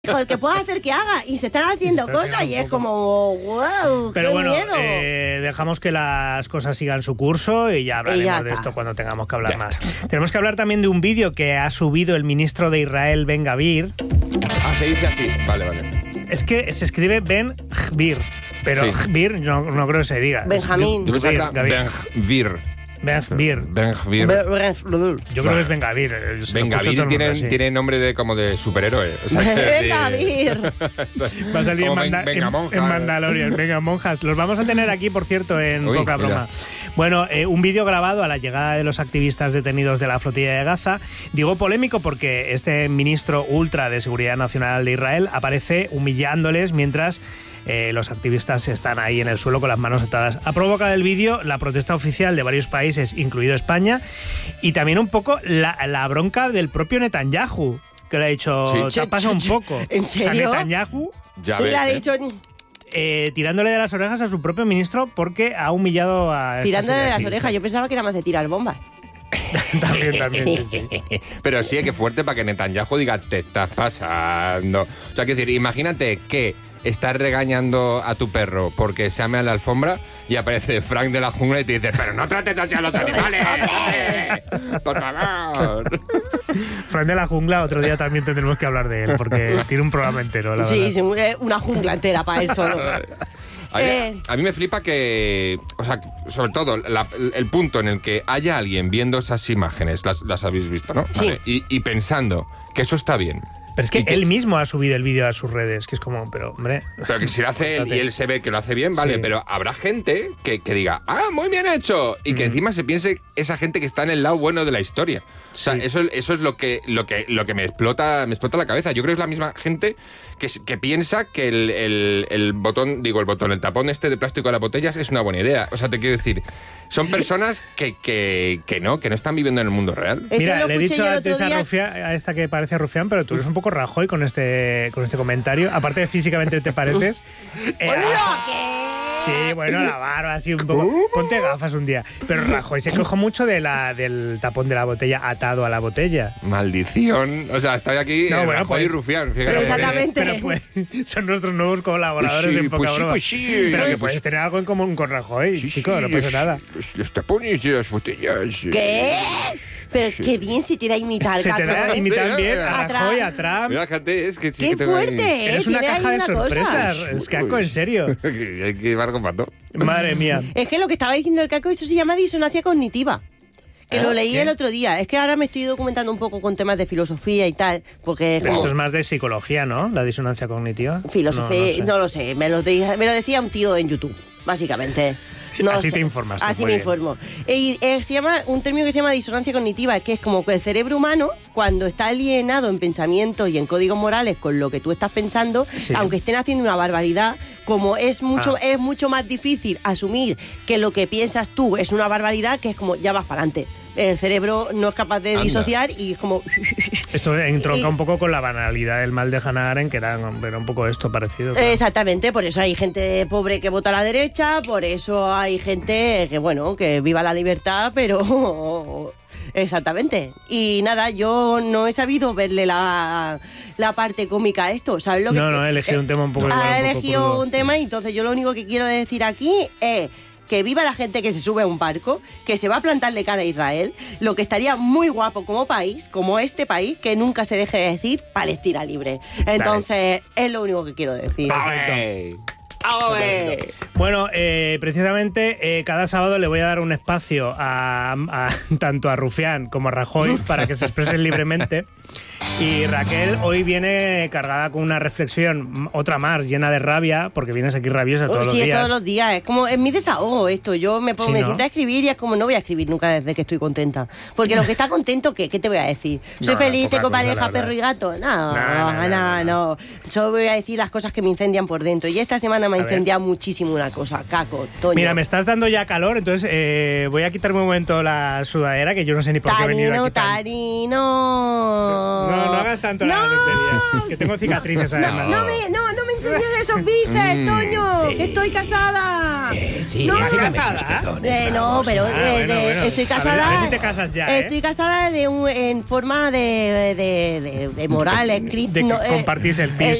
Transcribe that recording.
El que pueda hacer que haga y se están haciendo cosas y es como wow, pero qué bueno, miedo. Dejamos que las cosas sigan su curso y ya hablaremos de esto cuando tengamos que hablar más. Tenemos que hablar también de un vídeo que ha subido el ministro de Israel, Ben Gvir. Ah, se dice así, vale. Es que se escribe Ben Gvir, pero Sí. Gvir no creo que se diga. Benjamín. Yo pensaba que era Ben-Gvir. Ben Gvir. Ben-Gvir. Yo creo que es Ben Gvir. Ben-Gvir tiene nombre de como de superhéroe. O sea, Venga, Vir. Va a salir como en Vengamonjas. Mandalorian. Venga, monjas. Los vamos a tener aquí, por cierto, en Uy, Poca mira. Broma. Bueno, un vídeo grabado a la llegada de los activistas detenidos de la flotilla de Gaza. Digo polémico porque este ministro ultra de Seguridad Nacional de Israel aparece humillándoles mientras los activistas están ahí en el suelo con las manos atadas. Ha provocado el vídeo la protesta oficial de varios países, incluido España, y también un poco la bronca del propio Netanyahu, que le ha dicho, Sí. te pasa un poco. ¿En serio? O sea, Netanyahu Ya Y ves, le ha ¿eh? dicho tirándole de las orejas a su propio ministro porque ha humillado a... esta tirándole de las activista. orejas. Yo pensaba que era más de tirar bombas. También, sí. Pero sí, que fuerte para que Netanyahu diga, te estás pasando. O sea, quiero decir, imagínate que estás regañando a tu perro porque se ame a la alfombra y aparece Frank de la jungla y te dice, pero no trates así a los animales, hombre, por favor. Fran de la jungla, otro día también tendremos que hablar de él porque tiene un programa entero, la Sí, verdad. sí, una jungla entera para él solo. A mí me flipa que, o sea, sobre todo el punto en el que haya alguien viendo esas imágenes, las habéis visto, ¿no? Sí. Vale, y pensando que eso está bien. Pero es que Y que- él mismo ha subido el vídeo a sus redes, que es como, pero hombre... Pero que si lo hace él y él se ve que lo hace bien, vale, Sí. pero habrá gente que diga, ah, muy bien hecho, y que encima se piense esa gente que está en el lado bueno de la historia. O sea, Sí. eso es lo que me explota la cabeza. Yo creo que es la misma gente que piensa que el tapón este de plástico de las botellas es una buena idea. O sea, te quiero decir, son personas que no están viviendo en el mundo real. Eso Mira, lo le he escuché dicho yo el antes otro a día. Rufián, a esta que parece Rufián, pero tú eres un poco Rajoy con este comentario. Aparte de físicamente te pareces. ¡Hola, qué! Sí, bueno, la barba, así un poco. Ponte gafas un día. Pero Rajoy se quejó mucho del tapón de la botella atado a la botella. Maldición. O sea, estoy aquí No, bueno, Rajoy pues- y Rufián. Fíjate. Pero exactamente. Pero pues, son nuestros nuevos colaboradores en Poca Broma. Pues sí. Pero que Pues puedes tener algo en común con Rajoy, sí, chico, no pasa nada. Los tapones de las botellas. ¿Qué? Pero Sí. qué bien si te da imitar, Se te da cabrón. imitar Sí, bien a a Rajoy, Trump. a Trump. Mira, gente, es que sí ¡Qué que tengo ahí- fuerte! Eres una Tiene ahí caja de una cosa. sorpresas. Es caco, en serio. Hay que llevar con pato. Madre mía. Es que lo que estaba diciendo el Caco, eso se llama disonancia cognitiva. Que lo leí ¿Qué? el otro día. Es que ahora me estoy documentando un poco con temas de filosofía y tal, porque Pero como esto es más de psicología, ¿no? La disonancia cognitiva. filosofía, No no lo sé, me lo decía un tío en YouTube, básicamente. No Así sé. te informas tú, Así muy me bien. informo. Y se llama un término que se llama disonancia cognitiva, que es como que el cerebro humano, cuando está alienado en pensamientos y en códigos morales con lo que tú estás pensando, Sí. aunque estén haciendo una barbaridad, como es mucho más difícil asumir que lo que piensas tú es una barbaridad, que es como ya vas para adelante. El cerebro no es capaz de Anda. disociar y es como... Esto entronca Y- un poco con la banalidad del mal de Hannah Arendt, que era un poco esto parecido. claro. Exactamente, por eso hay gente pobre que vota a la derecha, por eso hay gente que, bueno, que viva la libertad, pero... Exactamente. Y nada, yo no he sabido verle la parte cómica a esto, ¿sabes lo que...? No, he elegido un tema un poco igual, Ha un poco elegido crudo. un tema y entonces yo lo único que quiero decir aquí es... que viva la gente que se sube a un barco, que se va a plantar de cara a Israel, lo que estaría muy guapo como país, como este país, que nunca se deje de decir Palestina libre. Entonces, es lo único que quiero decir. ¡Ay! Bueno, precisamente cada sábado le voy a dar un espacio tanto a Rufián como a Rajoy para que se expresen libremente. Y Raquel hoy viene cargada con una reflexión, otra más, llena de rabia, porque vienes aquí rabiosa todos los Sí, días. todos los días. Es como, es mi desahogo esto. Yo me pongo, Sí, me ¿no? siento a escribir y es como, no voy a escribir nunca desde que estoy contenta. Porque lo que está contento, ¿qué te voy a decir? ¿Soy No, feliz, poca tengo cosa, la pareja, verdad. perro y gato? No. No. Solo voy a decir las cosas que me incendian por dentro. Y esta semana me ha A ver. incendiado muchísimo una cosa. Caco, Toño. Mira, me estás dando ya calor, entonces voy a quitarme un momento la sudadera, que yo no sé ni por qué he venido Tarino, aquí tan... Tarino. no hagas tanto la tontería. Que tengo cicatrices además. No me enseñes esos bíceps, Toño. Que estoy casada. Sí, no, enséñame casada. esos pezones, No, vamos. pero bueno. estoy A casada. ver si te casas ya, Estoy casada en forma de moral escrita. De que compartís el piso.